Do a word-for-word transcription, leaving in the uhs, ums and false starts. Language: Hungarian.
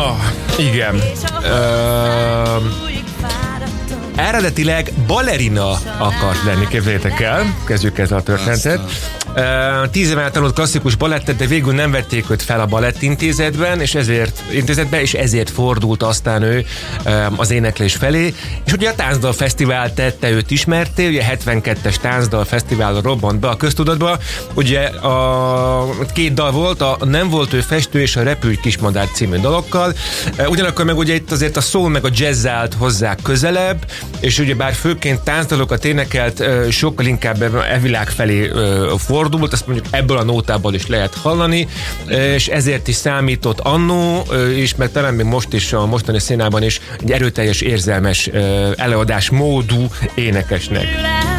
Na, igen. Ö, eredetileg balerina akart lenni, képzeljétek el. Kezdjük ezzel a történetet. Tíz éven át tanult klasszikus balettet, de végül nem vették őt fel a balettintézetben, és ezért intézetbe, és ezért fordult aztán ő az éneklés felé. És ugye a Táncdal Fesztivál tette őt ismerté, ugye hetvenkettes Táncdal Fesztivál robbant be a köztudatba. Ugye a két dal volt, a Nem volt ő festő és a Repülj kismadár című dalokkal. Ugyanakkor meg ugye itt azért a soul meg a jazz állt hozzá közelebb, és ugye bár főként táncdalokat énekelt, sokkal inkább e világ felé fordult, azt mondjuk ebből a nótából is lehet hallani, és ezért is számított annó, és meg talán még most is a mostani színában is egy erőteljes, érzelmes előadás módú énekesnek.